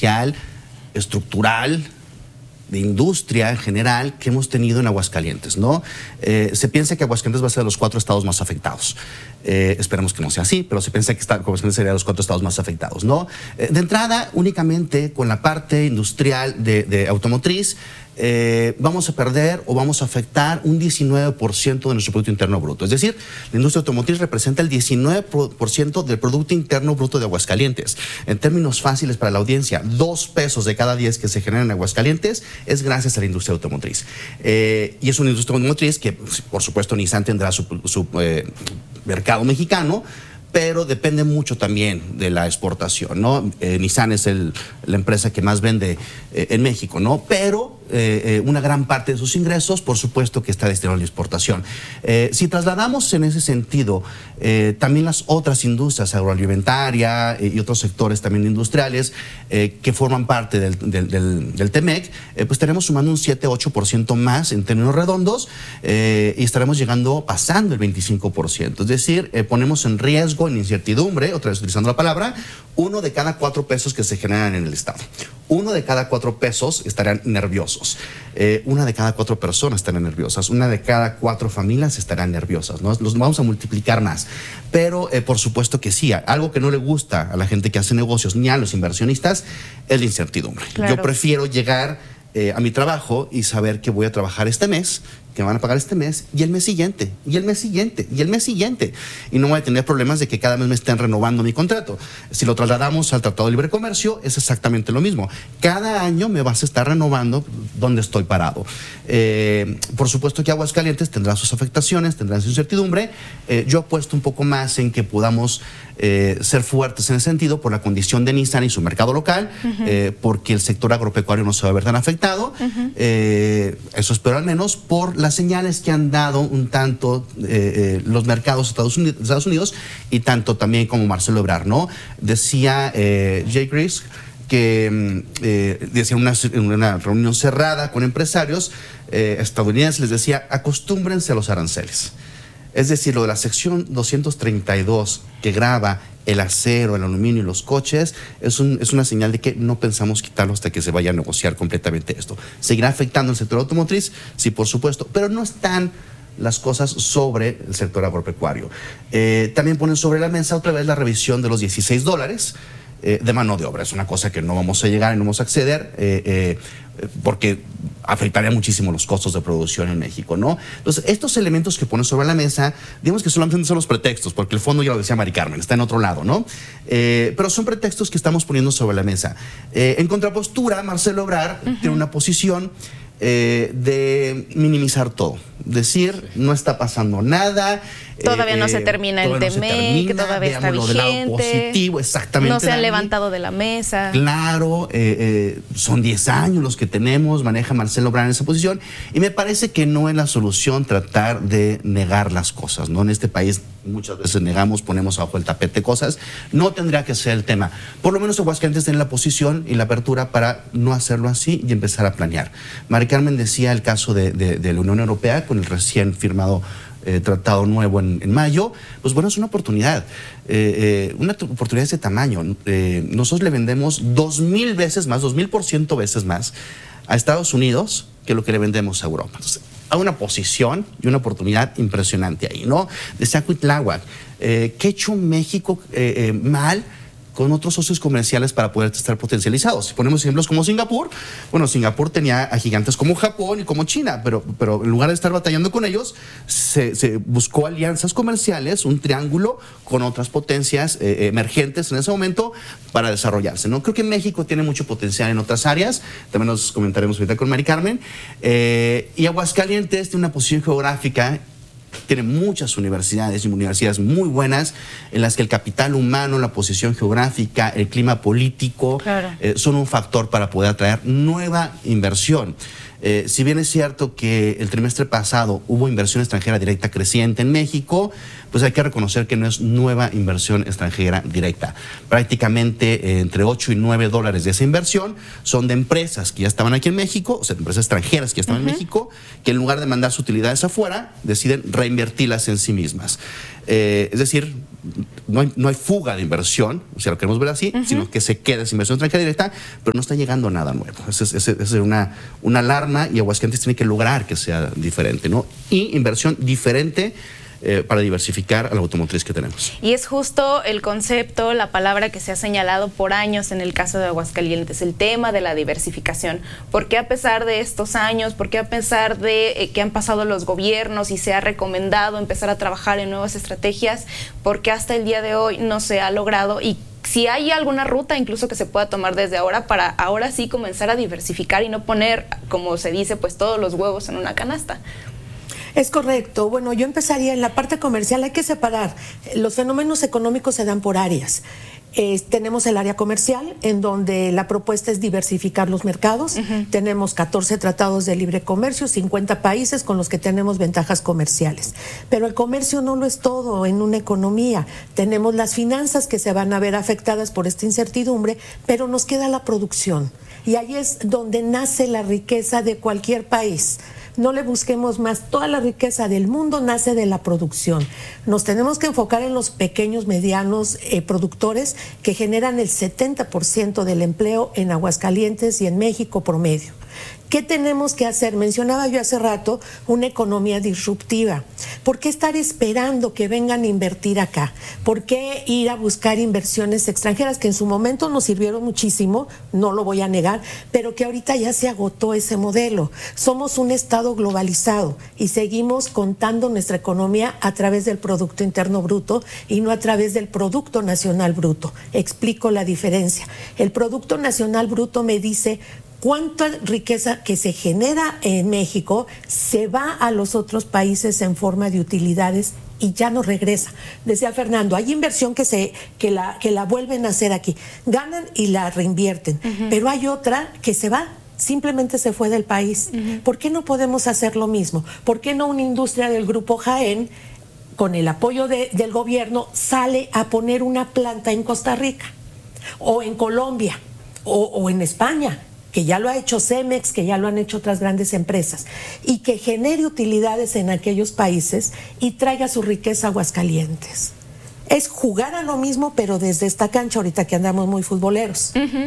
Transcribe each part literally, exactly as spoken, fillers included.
comercial, estructural, de industria en general que hemos tenido en Aguascalientes, ¿no? Eh, se piensa que Aguascalientes va a ser de los cuatro estados más afectados. Eh, esperemos que no sea así, pero se piensa que está, Aguascalientes sería de los cuatro estados más afectados, ¿no? Eh, de entrada, únicamente con la parte industrial de, de automotriz, eh, vamos a perder o vamos a afectar un diecinueve por ciento de nuestro Producto Interno Bruto. Es decir, la industria automotriz representa el diecinueve por ciento del Producto Interno Bruto de Aguascalientes. En términos fáciles para la audiencia, dos pesos de cada diez que se generan en Aguascalientes es gracias a la industria automotriz. Eh, y es una industria automotriz que, por supuesto, Nissan tendrá su, su eh, mercado mexicano, pero depende mucho también de la exportación, ¿no? Eh, Nissan es el, la empresa que más vende eh, en México, ¿no? Pero eh, eh, una gran parte de sus ingresos, por supuesto, que está destinado a la exportación. Eh, si trasladamos en ese sentido eh, también las otras industrias, agroalimentaria eh, y otros sectores también industriales eh, que forman parte del, del, del, del T-MEC, eh, pues estaremos sumando un siete a ocho por ciento más en términos redondos eh, y estaremos llegando, pasando el veinticinco por ciento. Es decir, eh, ponemos en riesgo, en incertidumbre, otra vez utilizando la palabra, uno de cada cuatro pesos que se generan en el Estado. Uno de cada cuatro pesos estarán nerviosos. Eh, una de cada cuatro personas estarán nerviosas. Una de cada cuatro familias estarán nerviosas, ¿no? Los vamos a multiplicar más. Pero, eh, por supuesto que sí, algo que no le gusta a la gente que hace negocios ni a los inversionistas es la incertidumbre. Claro. Yo prefiero llegar eh, a mi trabajo y saber que voy a trabajar este mes, que me van a pagar este mes, y el mes siguiente, y el mes siguiente, y el mes siguiente. Y no voy a tener problemas de que cada mes me estén renovando mi contrato. Si lo trasladamos al Tratado de Libre Comercio, es exactamente lo mismo. Cada año me vas a estar renovando donde estoy parado. Eh, por supuesto que Aguascalientes tendrá sus afectaciones, tendrá su incertidumbre. Eh, yo apuesto un poco más en que podamos eh, ser fuertes en ese sentido por la condición de Nissan y su mercado local, uh-huh. eh, porque el sector agropecuario no se va a ver tan afectado. Uh-huh. eh, eso espero al menos por las señales que han dado un tanto eh, eh, los mercados de Estados Unidos, Estados Unidos y tanto también como Marcelo Ebrard, ¿no? Decía eh, Jay Gris que eh, decía una, en una reunión cerrada con empresarios eh, estadounidenses, les decía, acostúmbrense a los aranceles. Es decir, lo de la sección doscientos treinta y dos que grava el acero, el aluminio y los coches, es, un, es una señal de que no pensamos quitarlo hasta que se vaya a negociar completamente esto. ¿Seguirá afectando el sector automotriz? Sí, por supuesto, pero no están las cosas sobre el sector agropecuario. Eh, también ponen sobre la mesa otra vez la revisión de los dieciséis dólares eh, de mano de obra. Es una cosa que no vamos a llegar y no vamos a acceder eh, eh, porque afectaría muchísimo los costos de producción en México, ¿no? Entonces, estos elementos que ponen sobre la mesa, digamos que solamente son los pretextos, porque el fondo, ya lo decía Mari Carmen, está en otro lado, ¿no? Eh, pero son pretextos que estamos poniendo sobre la mesa. Eh, en contrapostura, Marcelo Ebrard uh-huh. tiene una posición eh, de minimizar todo. Decir, no está pasando nada. Todavía eh, no se termina el T-MEC, que todavía está vigente. Positivo, exactamente. No se han levantado de la mesa. Claro, eh, eh, son diez años los que tenemos, maneja Marcelo Ebrard en esa posición, y me parece que no es la solución tratar de negar las cosas, ¿no? En este país muchas veces negamos, ponemos abajo el tapete cosas. No tendría que ser el tema. Por lo menos Aguascalientes tiene la posición y la apertura para no hacerlo así y empezar a planear. Mari Carmen decía el caso de, de, de la Unión Europea con el recién firmado Eh, tratado nuevo en, en mayo, pues bueno, es una oportunidad, eh, eh, una oportunidad de ese tamaño. Eh, nosotros le vendemos dos mil veces más, dos mil por ciento veces más a Estados Unidos que lo que le vendemos a Europa. Entonces, hay una posición y una oportunidad impresionante ahí, ¿no? Decía Cuitláhuac, eh, ¿qué ha hecho México eh, eh, mal con otros socios comerciales para poder estar potencializados? Si ponemos ejemplos como Singapur, bueno, Singapur tenía a gigantes como Japón y como China, pero, pero en lugar de estar batallando con ellos, se, se buscó alianzas comerciales, un triángulo con otras potencias eh, emergentes en ese momento para desarrollarse, ¿no? Creo que México tiene mucho potencial en otras áreas, también nos comentaremos ahorita con Mari Carmen, eh, y Aguascalientes tiene una posición geográfica. Tiene muchas universidades y universidades muy buenas en las que el capital humano, la posición geográfica, el clima político claro. eh, son un factor para poder atraer nueva inversión. Eh, si bien es cierto que el trimestre pasado hubo inversión extranjera directa creciente en México, pues hay que reconocer que no es nueva inversión extranjera directa. Prácticamente eh, entre ocho y nueve dólares de esa inversión son de empresas que ya estaban aquí en México, o sea, empresas extranjeras que ya estaban uh-huh. en México, que en lugar de mandar sus utilidades afuera, deciden reinvertirlas en sí mismas. Eh, es decir, no hay, no hay fuga de inversión, o sea, lo queremos ver así, uh-huh. sino que se queda esa inversión extranjera directa, pero no está llegando nada nuevo. Esa es, es, es una, una alarma y Aguascalientes tiene que lograr que sea diferente, ¿no? Y inversión diferente Eh, para diversificar a la automotriz que tenemos. Y es justo el concepto, la palabra que se ha señalado por años en el caso de Aguascalientes, el tema de la diversificación. Porque a pesar de estos años, porque a pesar de eh, que han pasado los gobiernos y se ha recomendado empezar a trabajar en nuevas estrategias, porque hasta el día de hoy no se ha logrado, y si hay alguna ruta incluso que se pueda tomar desde ahora para ahora sí comenzar a diversificar y no poner, como se dice, pues todos los huevos en una canasta. Es correcto. Bueno, yo empezaría en la parte comercial. Hay que separar. Los fenómenos económicos se dan por áreas. Eh, tenemos el área comercial, en donde la propuesta es diversificar los mercados. Uh-huh. Tenemos catorce tratados de libre comercio, cincuenta países con los que tenemos ventajas comerciales. Pero el comercio no lo es todo en una economía. Tenemos las finanzas que se van a ver afectadas por esta incertidumbre, pero nos queda la producción. Y ahí es donde nace la riqueza de cualquier país. No le busquemos más, toda la riqueza del mundo nace de la producción. Nos tenemos que enfocar en los pequeños, medianos eh, productores que generan el setenta por ciento del empleo en Aguascalientes y en México promedio. ¿Qué tenemos que hacer? Mencionaba yo hace rato una economía disruptiva. ¿Por qué estar esperando que vengan a invertir acá? ¿Por qué ir a buscar inversiones extranjeras que en su momento nos sirvieron muchísimo? No lo voy a negar, pero que ahorita ya se agotó ese modelo. Somos un estado globalizado y seguimos contando nuestra economía a través del Producto Interno Bruto y no a través del Producto Nacional Bruto. Explico la diferencia. El Producto Nacional Bruto me dice cuánta riqueza que se genera en México se va a los otros países en forma de utilidades y ya no regresa. Decía Fernando, hay inversión que se que la que la vuelven a hacer aquí, ganan y la reinvierten, uh-huh. pero hay otra que se va. Simplemente se fue del país. Uh-huh. ¿Por qué no podemos hacer lo mismo? ¿Por qué no una industria del Grupo Jaén, con el apoyo de, del gobierno, sale a poner una planta en Costa Rica o en Colombia o, o en España? Que ya lo ha hecho Cemex, que ya lo han hecho otras grandes empresas, y que genere utilidades en aquellos países y traiga su riqueza a Aguascalientes. Es jugar a lo mismo, pero desde esta cancha, ahorita que andamos muy futboleros. Uh-huh.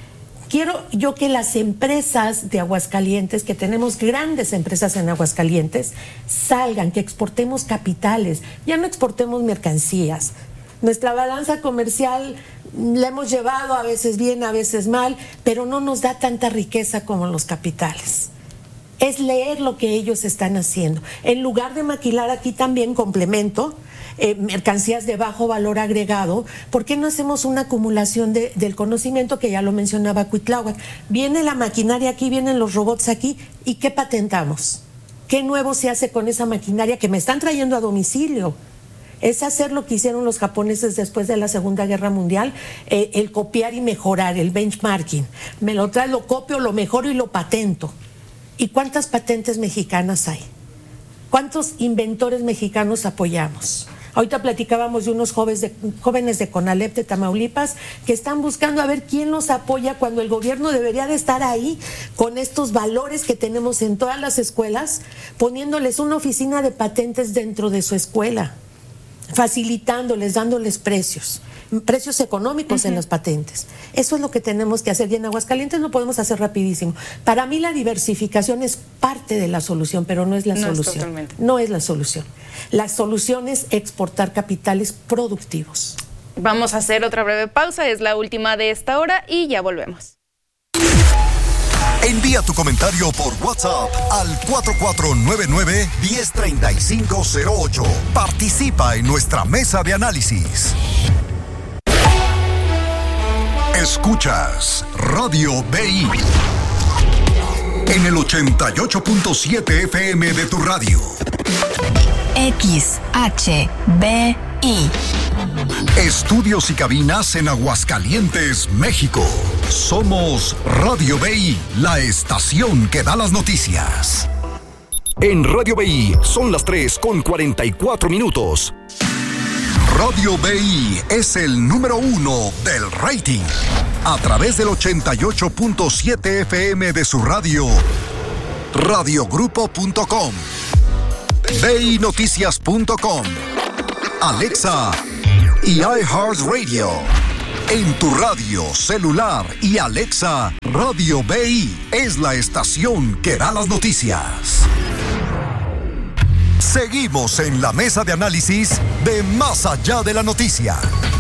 Quiero yo que las empresas de Aguascalientes, que tenemos grandes empresas en Aguascalientes, salgan, que exportemos capitales, ya no exportemos mercancías. Nuestra balanza comercial la hemos llevado a veces bien, a veces mal, pero no nos da tanta riqueza como los capitales. Es leer lo que ellos están haciendo. En lugar de maquilar aquí también complemento, eh, mercancías de bajo valor agregado, ¿por qué no hacemos una acumulación de, del conocimiento que ya lo mencionaba Cuitláhuac? Viene la maquinaria aquí, vienen los robots aquí, ¿y qué patentamos? ¿Qué nuevo se hace con esa maquinaria que me están trayendo a domicilio? Es hacer lo que hicieron los japoneses después de la Segunda Guerra Mundial, eh, el copiar y mejorar, el benchmarking. Me lo trae, lo copio, lo mejoro y lo patento. ¿Y cuántas patentes mexicanas hay? ¿Cuántos inventores mexicanos apoyamos? Ahorita platicábamos de unos jóvenes de, jóvenes de CONALEP de Tamaulipas que están buscando a ver quién los apoya cuando el gobierno debería de estar ahí con estos valores que tenemos en todas las escuelas, poniéndoles una oficina de patentes dentro de su escuela, facilitándoles, dándoles precios, precios económicos uh-huh. en las patentes. Eso es lo que tenemos que hacer, y en Aguascalientes lo podemos hacer rapidísimo. Para mí la diversificación es parte de la solución, pero no es la no solución. Es no es la solución. La solución es exportar capitales productivos. Vamos a hacer otra breve pausa, es la última de esta hora y ya volvemos. Envía tu comentario por WhatsApp al cuatro cuatro nueve nueve, uno cero tres cinco cero ocho. Participa en nuestra mesa de análisis. Escuchas Radio B I en el ochenta y ocho punto siete F M de tu radio. X H B I Estudios y cabinas en Aguascalientes, México. Somos Radio B I, la estación que da las noticias. En Radio B I son las tres con cuarenta y cuatro minutos. Radio B I es el número uno del rating. A través del ochenta y ocho punto siete F M de su radio, radiogrupo punto com, B I Noticias punto com, Alexa y iHeartRadio. En tu radio, celular y Alexa, Radio B I es la estación que da las noticias. Seguimos en la mesa de análisis de Más Allá de la Noticia.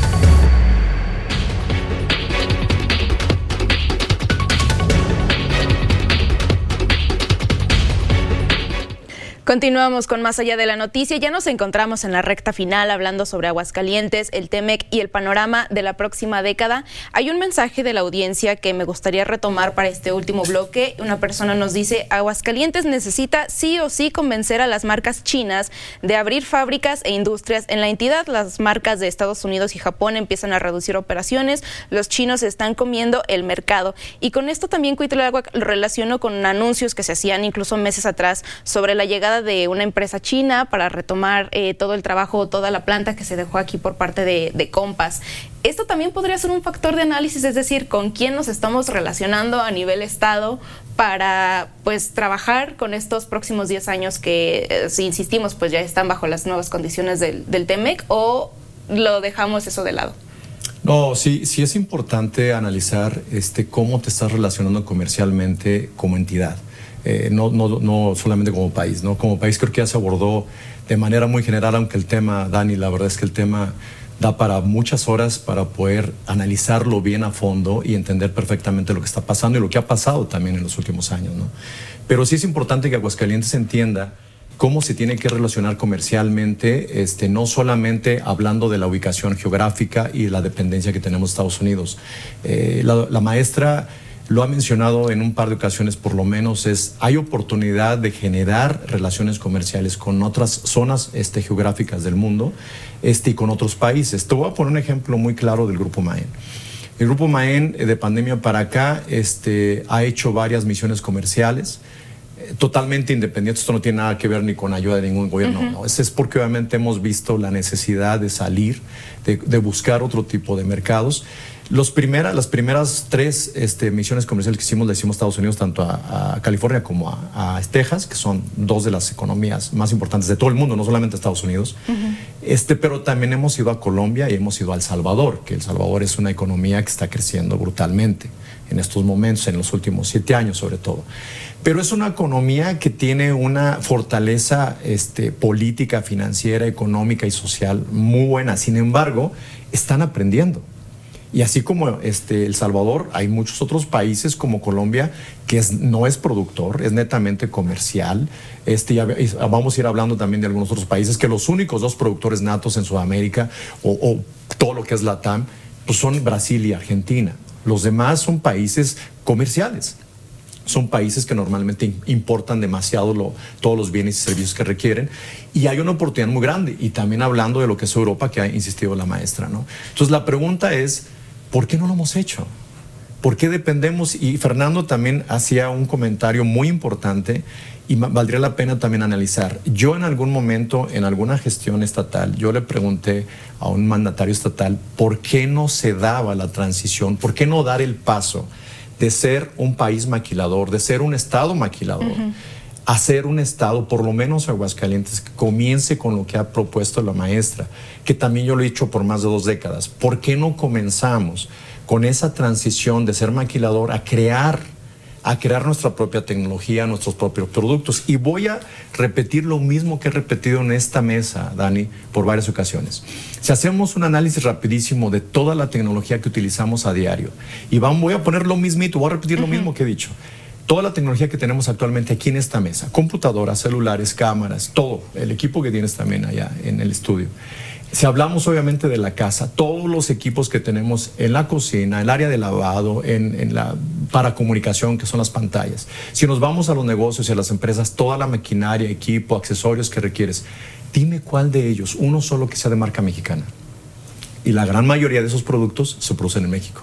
Continuamos con Más Allá de la Noticia. Ya nos encontramos en la recta final hablando sobre Aguascalientes, el T-MEC y el panorama de la próxima década. Hay un mensaje de la audiencia que me gustaría retomar para este último bloque. Una persona nos dice: Aguascalientes necesita sí o sí convencer a las marcas chinas de abrir fábricas e industrias en la entidad. Las marcas de Estados Unidos y Japón empiezan a reducir operaciones. Los chinos están comiendo el mercado. Y con esto también Cuitláhuac lo relaciono con anuncios que se hacían incluso meses atrás sobre la llegada de una empresa china para retomar eh, todo el trabajo, toda la planta que se dejó aquí por parte de, de Compass. Esto también podría ser un factor de análisis, es decir, con quién nos estamos relacionando a nivel Estado para pues trabajar con estos próximos diez años que, eh, si insistimos, pues ya están bajo las nuevas condiciones del, del T-MEC, o lo dejamos eso de lado. No, sí, sí es importante analizar este, cómo te estás relacionando comercialmente como entidad. Eh, no, no, no solamente como país, ¿no? Como país creo que ya se abordó de manera muy general, aunque el tema, Dani, la verdad es que el tema da para muchas horas para poder analizarlo bien a fondo y entender perfectamente lo que está pasando y lo que ha pasado también en los últimos años, ¿no? Pero sí es importante que Aguascalientes entienda cómo se tiene que relacionar comercialmente, este, no solamente hablando de la ubicación geográfica y la dependencia que tenemos de Estados Unidos. Eh, la, la maestra lo ha mencionado en un par de ocasiones por lo menos, es hay oportunidad de generar relaciones comerciales con otras zonas este, geográficas del mundo este, y con otros países. Te voy a poner un ejemplo muy claro del Grupo Maen. El Grupo Maen, de pandemia para acá, este, ha hecho varias misiones comerciales eh, totalmente independientes. Esto no tiene nada que ver ni con ayuda de ningún gobierno. Uh-huh. No. Eso es porque obviamente hemos visto la necesidad de salir, de, de buscar otro tipo de mercados. Los primera, las primeras tres este, misiones comerciales que hicimos, le hicimos a Estados Unidos, tanto a, a California como a, a Texas, que son dos de las economías más importantes de todo el mundo, no solamente Estados Unidos. Uh-huh. este, pero también hemos ido a Colombia y hemos ido a El Salvador, que El Salvador es una economía que está creciendo brutalmente en estos momentos, en los últimos siete años sobre todo. Pero es una economía que tiene una fortaleza este, política, financiera, económica y social muy buena. Sin embargo, están aprendiendo. Y así como este, El Salvador, hay muchos otros países como Colombia que es, no es productor, es netamente comercial. Este, ya, vamos a ir hablando también de algunos otros países que los únicos dos productores natos en Sudamérica o, o todo lo que es LATAM pues son Brasil y Argentina. Los demás son países comerciales. Son países que normalmente importan demasiado lo, todos los bienes y servicios que requieren, y hay una oportunidad muy grande. Y también hablando de lo que es Europa, que ha insistido la maestra, ¿no? Entonces la pregunta es, ¿por qué no lo hemos hecho? ¿Por qué dependemos? Y Fernando también hacía un comentario muy importante y valdría la pena también analizar. Yo en algún momento, en alguna gestión estatal, yo le pregunté a un mandatario estatal por qué no se daba la transición, por qué no dar el paso de ser un país maquilador, de ser un estado maquilador, uh-huh. a ser un estado, por lo menos Aguascalientes, que comience con lo que ha propuesto la maestra, que también yo lo he dicho por más de dos décadas. ¿Por qué no comenzamos con esa transición de ser maquilador a crear, a crear nuestra propia tecnología, nuestros propios productos? Y voy a repetir lo mismo que he repetido en esta mesa, Dani, por varias ocasiones. Si hacemos un análisis rapidísimo de toda la tecnología que utilizamos a diario, y vamos, voy a poner lo mismito, voy a repetir uh-huh. lo mismo que he dicho. Toda la tecnología que tenemos actualmente aquí en esta mesa, computadoras, celulares, cámaras, todo, el equipo que tienes también allá en el estudio. Si hablamos obviamente de la casa, todos los equipos que tenemos en la cocina, el área de lavado, en, en la para comunicación, que son las pantallas. Si nos vamos a los negocios y a las empresas, toda la maquinaria, equipo, accesorios que requieres, dime cuál de ellos, uno solo que sea de marca mexicana. y la gran mayoría de esos productos se producen en México.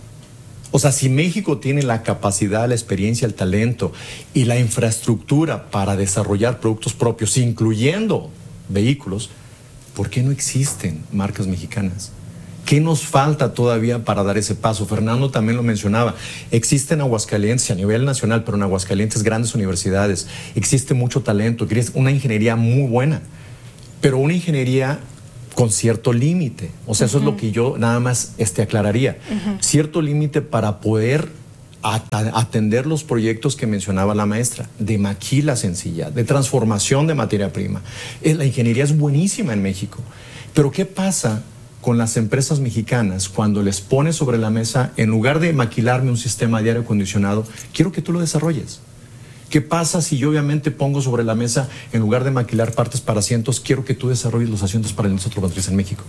O sea, si México tiene la capacidad, la experiencia, el talento y la infraestructura para desarrollar productos propios, incluyendo vehículos, ¿por qué no existen marcas mexicanas? ¿Qué nos falta todavía para dar ese paso? Fernando también lo mencionaba. Existen Aguascalientes a nivel nacional, pero en Aguascalientes grandes universidades. Existe mucho talento, una ingeniería muy buena, pero una ingeniería con cierto límite. O sea, uh-huh. eso es lo que yo nada más este, aclararía. Uh-huh. Cierto límite para poder at- atender los proyectos que mencionaba la maestra, de maquila sencilla, de transformación de materia prima. Eh, la ingeniería es buenísima en México. Pero ¿qué pasa con las empresas mexicanas cuando les pones sobre la mesa, en lugar de maquilarme un sistema de aire acondicionado, quiero que tú lo desarrolles? ¿Qué pasa si yo obviamente pongo sobre la mesa, en lugar de maquilar partes para asientos, quiero que tú desarrolles los asientos para la industria automotriz en México?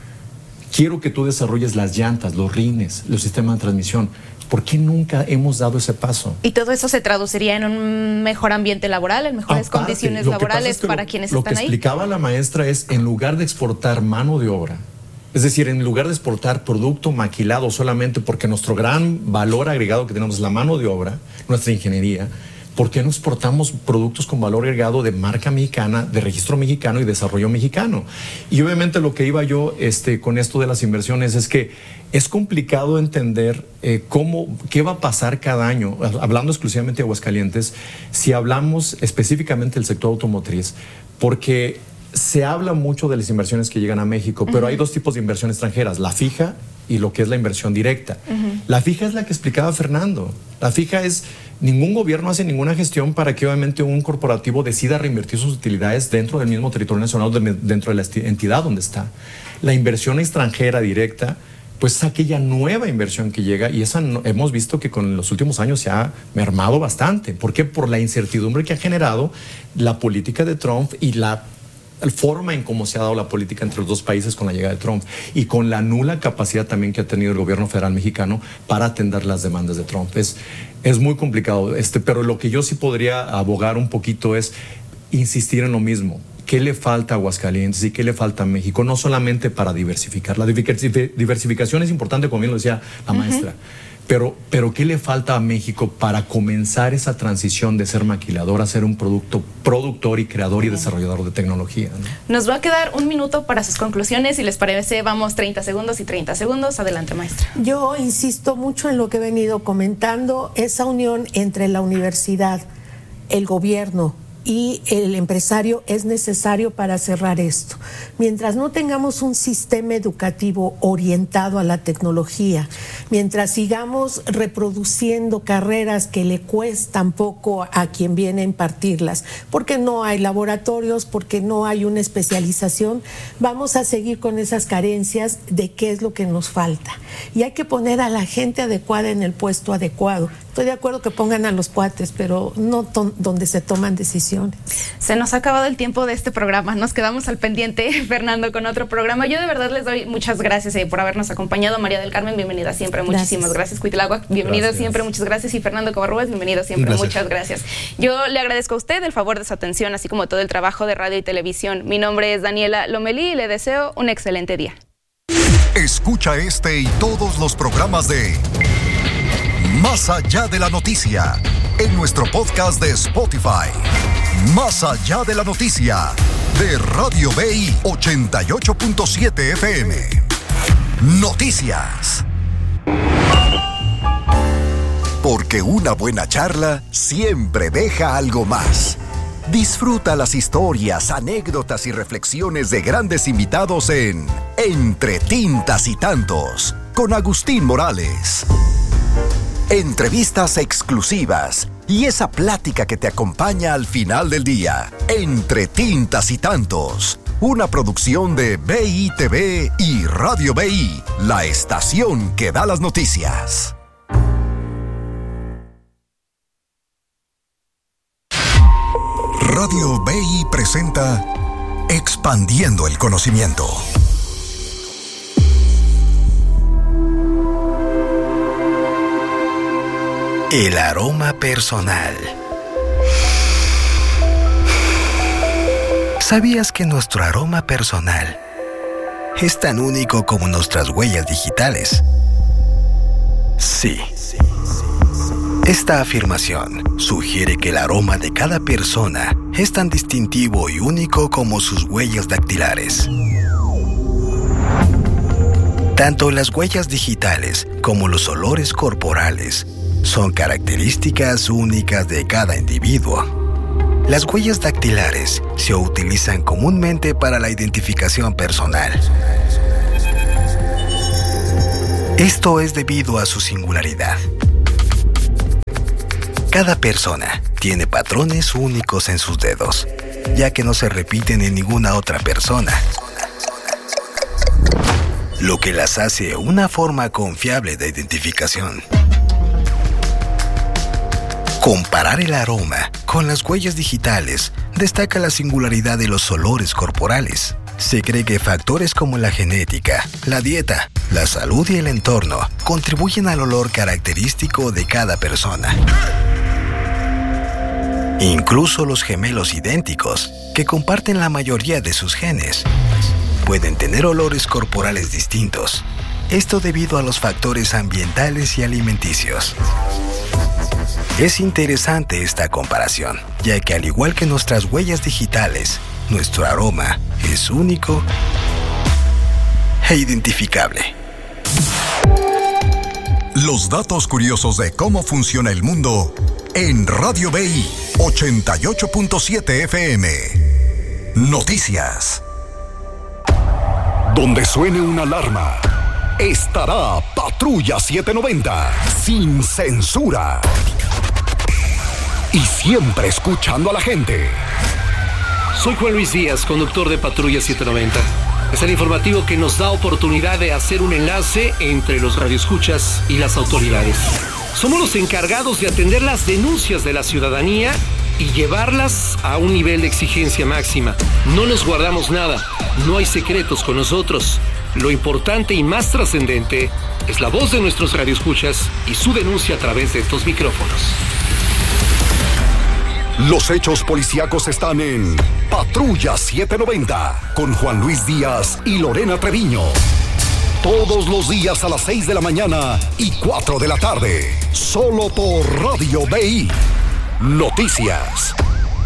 Quiero que tú desarrolles las llantas, los rines, los sistemas de transmisión. ¿Por qué nunca hemos dado ese paso? Y todo eso se traduciría en un mejor ambiente laboral, en mejores Aparte, condiciones laborales para lo, quienes lo están ahí. Lo que explicaba la maestra es, en lugar de exportar mano de obra, es decir, en lugar de exportar producto maquilado solamente porque nuestro gran valor agregado que tenemos es la mano de obra, nuestra ingeniería, ¿por qué no exportamos productos con valor agregado de marca mexicana, de registro mexicano y desarrollo mexicano? Y obviamente lo que iba yo este, con esto de las inversiones es que es complicado entender eh, cómo, qué va a pasar cada año, hablando exclusivamente de Aguascalientes, si hablamos específicamente del sector automotriz, porque se habla mucho de las inversiones que llegan a México, pero uh-huh. hay dos tipos de inversión extranjeras, la fija y lo que es la inversión directa. Uh-huh. La fija es la que explicaba Fernando. La fija es, ningún gobierno hace ninguna gestión para que obviamente un corporativo decida reinvertir sus utilidades dentro del mismo territorio nacional, dentro de la entidad donde está. La inversión extranjera directa, pues es aquella nueva inversión que llega, y esa no, hemos visto que con los últimos años se ha mermado bastante. ¿Por qué? Por la incertidumbre que ha generado la política de Trump y la la forma en cómo se ha dado la política entre los dos países con la llegada de Trump y con la nula capacidad también que ha tenido el gobierno federal mexicano para atender las demandas de Trump. Es, es muy complicado, este, pero lo que yo sí podría abogar un poquito es insistir en lo mismo. ¿Qué le falta a Aguascalientes y qué le falta a México? No solamente para diversificar. La diversificación es importante, como bien lo decía la uh-huh. maestra. Pero, pero ¿qué le falta a México para comenzar esa transición de ser maquilador a ser un producto productor y creador y desarrollador de tecnología, ¿no? Nos va a quedar un minuto para sus conclusiones. Si les parece, vamos treinta segundos y treinta segundos. Adelante, maestra. Yo insisto mucho en lo que he venido comentando, esa unión entre la universidad, el gobierno y el empresario es necesario para cerrar esto. Mientras no tengamos un sistema educativo orientado a la tecnología, mientras sigamos reproduciendo carreras que le cuestan poco a quien viene a impartirlas, porque no hay laboratorios, porque no hay una especialización, vamos a seguir con esas carencias de qué es lo que nos falta. Y hay que poner a la gente adecuada en el puesto adecuado. Estoy de acuerdo que pongan a los cuates, pero no to- donde se toman decisiones. Se nos ha acabado el tiempo de este programa. Nos quedamos al pendiente, Fernando, con otro programa. Yo de verdad les doy muchas gracias eh, por habernos acompañado. María del Carmen, bienvenida siempre. Gracias. Muchísimas gracias. Cuitlagua, bienvenida gracias. siempre. Muchas gracias. Y Fernando Covarrubias, bienvenido siempre. Gracias. Muchas gracias. Yo le agradezco a usted el favor de su atención, así como todo el trabajo de radio y televisión. Mi nombre es Daniela Lomelí y le deseo un excelente día. Escucha este y todos los programas de Más Allá de la Noticia en nuestro podcast de Spotify. Más Allá de la Noticia de Radio B I ochenta y ocho punto siete F M. Noticias. Porque una buena charla siempre deja algo más. Disfruta las historias, anécdotas y reflexiones de grandes invitados en Entre Tintas y Tantos con Agustín Morales. Entrevistas exclusivas y esa plática que te acompaña al final del día. Entre Tintas y Tantos, una producción de B I T V y Radio B I, la estación que da las noticias. Radio B I presenta Expandiendo el Conocimiento. El aroma personal. ¿Sabías que nuestro aroma personal es tan único como nuestras huellas digitales. Sí. Esta afirmación sugiere que el aroma de cada persona es tan distintivo y único como sus huellas dactilares. Tanto las huellas digitales como los olores corporales son características únicas de cada individuo. Las huellas dactilares se utilizan comúnmente para la identificación personal. Esto es debido a su singularidad. Cada persona tiene patrones únicos en sus dedos, ya que no se repiten en ninguna otra persona, lo que las hace una forma confiable de identificación. Comparar el aroma con las huellas digitales destaca la singularidad de los olores corporales. Se cree que factores como la genética, la dieta, la salud y el entorno contribuyen al olor característico de cada persona. Incluso los gemelos idénticos, que comparten la mayoría de sus genes, pueden tener olores corporales distintos. Esto debido a los factores ambientales y alimenticios. Es interesante esta comparación, ya que al igual que nuestras huellas digitales, nuestro aroma es único e identificable. Los datos curiosos de cómo funciona el mundo en Radio B I ochenta y ocho punto siete F M. Noticias. Donde suene una alarma, estará Patrulla setecientos noventa, sin censura. Y siempre escuchando a la gente. Soy Juan Luis Díaz, conductor de Patrulla setecientos noventa. Es el informativo que nos da oportunidad de hacer un enlace entre los radioescuchas y las autoridades. Somos los encargados de atender las denuncias de la ciudadanía y llevarlas a un nivel de exigencia máxima. No nos guardamos nada, no hay secretos con nosotros. Lo importante y más trascendente es la voz de nuestros radioescuchas y su denuncia a través de estos micrófonos. Los hechos policíacos están en Patrulla setecientos noventa con Juan Luis Díaz y Lorena Treviño. Todos los días a las seis de la mañana y cuatro de la tarde. Solo por Radio B I. Noticias.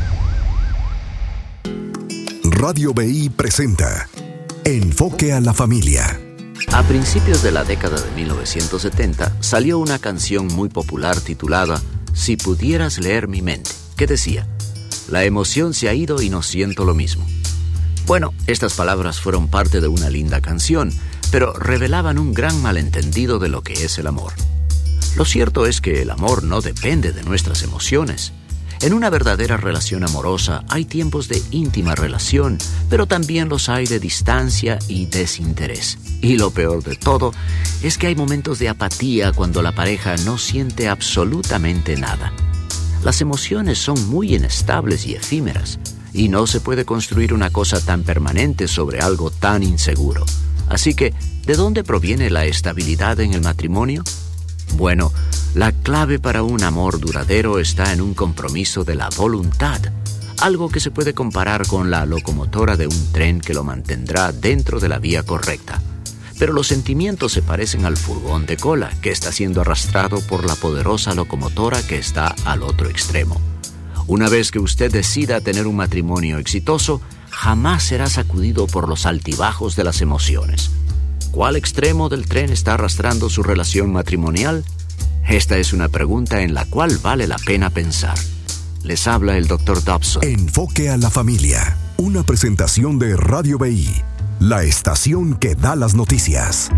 Radio B I presenta Enfoque a la Familia. A principios de la década de mil novecientos setenta salió una canción muy popular titulada Si pudieras leer mi mente, que decía: la emoción se ha ido y no siento lo mismo. Bueno, estas palabras fueron parte de una linda canción, pero revelaban un gran malentendido de lo que es el amor. Lo cierto es que el amor no depende de nuestras emociones. En una verdadera relación amorosa hay tiempos de íntima relación, pero también los hay de distancia y desinterés. Y lo peor de todo es que hay momentos de apatía cuando la pareja no siente absolutamente nada. Las emociones son muy inestables y efímeras, y no se puede construir una cosa tan permanente sobre algo tan inseguro. Así que, ¿de dónde proviene la estabilidad en el matrimonio? Bueno, la clave para un amor duradero está en un compromiso de la voluntad, algo que se puede comparar con la locomotora de un tren que lo mantendrá dentro de la vía correcta. Pero los sentimientos se parecen al furgón de cola que está siendo arrastrado por la poderosa locomotora que está al otro extremo. Una vez que usted decida tener un matrimonio exitoso, jamás será sacudido por los altibajos de las emociones. ¿Cuál extremo del tren está arrastrando su relación matrimonial? Esta es una pregunta en la cual vale la pena pensar. Les habla el doctor Dobson. Enfoque a la Familia, una presentación de Radio B I, la estación que da las noticias.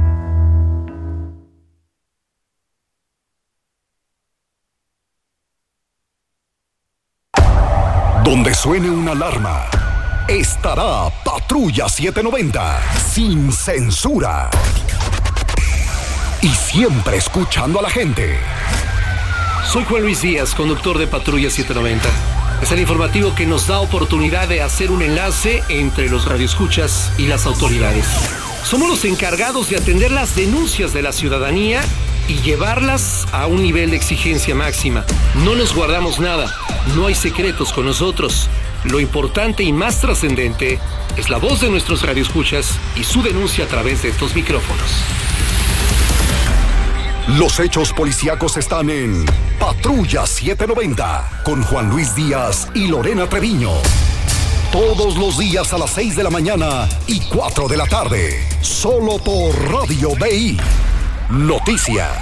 Donde suene una alarma, estará Patrulla setecientos noventa, sin censura. Y siempre escuchando a la gente. Soy Juan Luis Díaz, conductor de Patrulla setecientos noventa. Es el informativo que nos da oportunidad de hacer un enlace entre los radioescuchas y las autoridades. Somos los encargados de atender las denuncias de la ciudadanía y llevarlas a un nivel de exigencia máxima. No nos guardamos nada, no hay secretos con nosotros. Lo importante y más trascendente es la voz de nuestros radioescuchas y su denuncia a través de estos micrófonos. Los hechos policíacos están en Patrulla setecientos noventa con Juan Luis Díaz y Lorena Treviño. Todos los días a las seis de la mañana y cuatro de la tarde. Solo por Radio B I. Noticias.